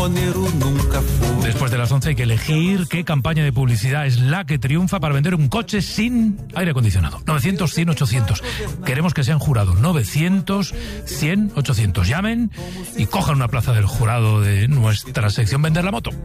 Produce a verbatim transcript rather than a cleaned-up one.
Después de las once hay que elegir qué campaña de publicidad es la que triunfa para vender un coche sin aire acondicionado. novecientos, cien, ochocientos. Queremos que sean jurados. novecientos, cien, ochocientos. Llamen y cojan una plaza del jurado de nuestra sección Vender la Moto.